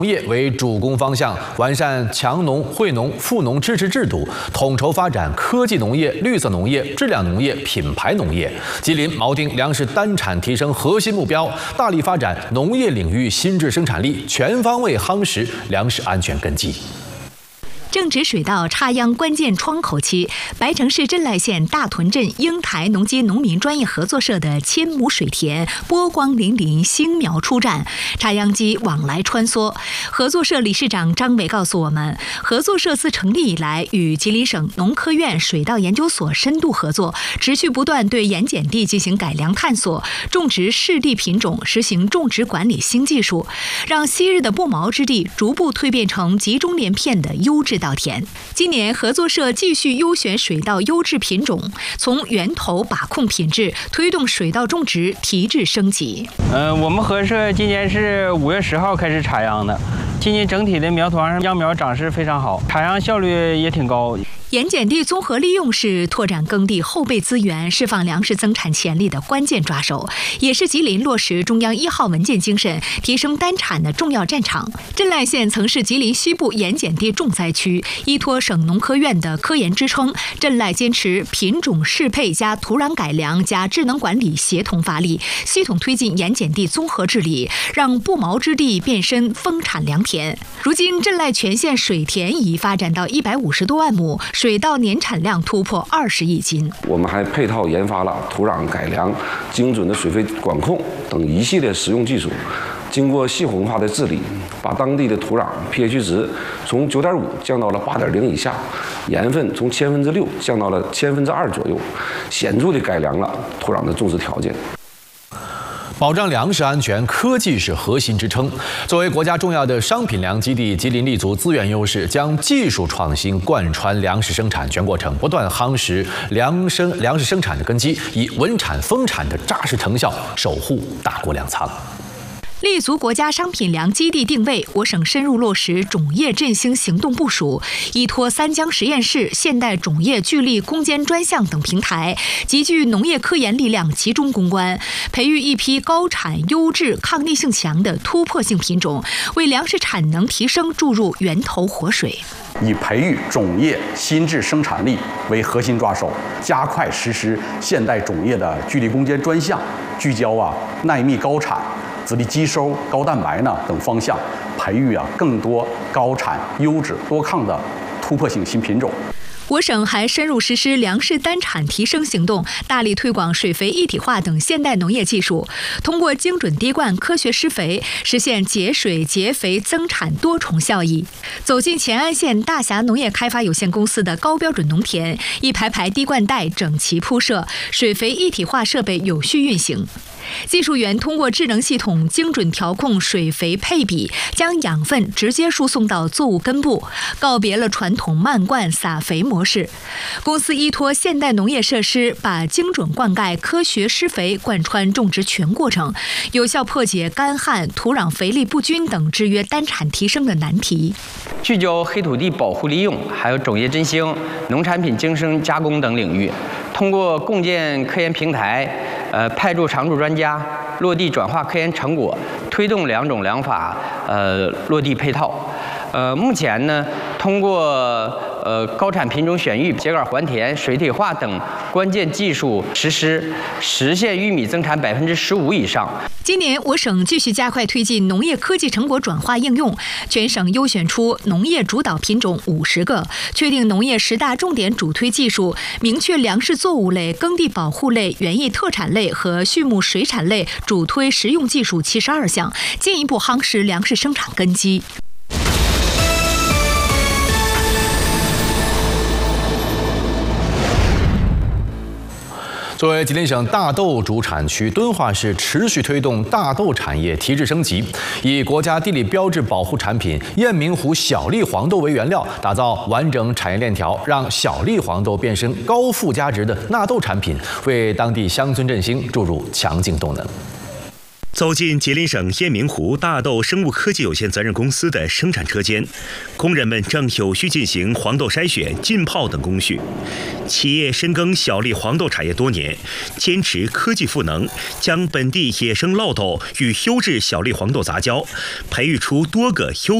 农业为主攻方向，完善强农、惠农、富农支持制度，统筹发展科技农业、绿色农业、质量农业、品牌农业。吉林锚定粮食单产提升核心目标，大力发展农业领域新质生产力，全方位夯实粮食安全根基。 正值水稻插秧关键窗口期，白城市镇濑县大屯镇英台农机农民专业合作社的千亩水田波光粼粼，新苗出战，插秧机往来穿梭。合作社理事长张伟告诉我们，合作社自成立以来，与吉林省农科院水稻研究所深度合作，持续不断对盐碱地进行改良探索，种植适地品种，实行种植管理新技术，让昔日的不毛之地逐步蜕变成集中连片的优质稻田。今年合作社继续优选水稻优质品种，从源头把控品质，推动水稻种植提质升级。 我们合作社今年是5月10号开始插秧的，今年整体的苗团上秧苗长势非常好，插秧效率也挺高。 盐碱地综合利用是拓展耕地后备资源、释放粮食增产潜力的关键抓手，也是吉林落实中央1号文件精神、提升单产的重要战场。镇濑县曾是吉林西部盐碱地重灾区，依托省农科院的科研支撑，镇濑坚持品种适配加土壤改良加智能管理协同发力，系统推进盐碱地综合治理，让不毛之地变身丰产良田。如今，镇濑全县水田已发展到150多万亩。 水稻年产量突破20亿斤。 我们还配套研发了土壤改良、精准的水肥管控等一系列实用技术。经过系统化的治理，把当地的土壤 pH 值从9.5降到了8.0以下，盐分从6%降到了2%左右，显著地改良了土壤的种植条件。 保障粮食安全，科技是核心支撑。作为国家重要的商品粮基地，吉林立足资源优势，将技术创新贯穿粮食生产全过程，不断夯实粮食生产的根基，以稳产丰产的扎实成效守护大国粮仓。 立足国家商品粮基地定位，我省深入落实种业振兴行动部署，依托三江实验室、现代种业聚力攻坚专项等平台，集聚农业科研力量，集中攻关，培育一批高产、优质、抗逆性强的突破性品种，为粮食产能提升注入源头活水。 以培育种业新质生产力为核心抓手，加快实施现代种业的聚力攻坚专项，聚焦耐密高产、籽粒积收、高蛋白等方向，培育更多高产、优质、多抗的突破性新品种。 我省还深入实施粮食单产提升行动，大力推广水肥一体化等现代农业技术，通过精准滴灌、科学施肥，实现节水节肥增产多重效益。走进乾安县大峡农业开发有限公司的高标准农田，一排排滴灌带整齐铺设，水肥一体化设备有序运行。 技术员通过智能系统精准调控水肥配比，将养分直接输送到作物根部，告别了传统漫灌撒肥模式。公司依托现代农业设施，把精准灌溉、科学施肥贯穿种植全过程，有效破解干旱、土壤肥力不均等制约单产提升的难题。 聚焦黑土地保护利用，还有种业振兴、农产品精深加工等领域，通过共建科研平台。 派驻常驻专家，落地转化科研成果，推动两种粮法落地配套。目前呢，通过高产品种选育、秸秆还田、水体化等关键技术实施，实现玉米增产15%以上。 今年我省继续加快推进农业科技成果转化应用，全省优选出农业主导品种50个，确定农业10大重点主推技术，明确粮食作物类、耕地保护类、园艺特产类和畜牧水产类主推实用技术72项，进一步夯实粮食生产根基。 作为吉林省大豆主产区，敦化市持续推动大豆产业提质升级，以国家地理标志保护产品雁鸣湖小粒黄豆为原料，打造完整产业链条，让小粒黄豆变身高附加值的纳豆产品，为当地乡村振兴注入强劲动能。 走进吉林省雁鸣湖大豆生物科技有限责任公司的生产车间，工人们正有序进行黄豆筛选、浸泡等工序。企业深耕小粒黄豆产业多年，坚持科技赋能，将本地野生酪豆与优质小粒黄豆杂交，培育出多个优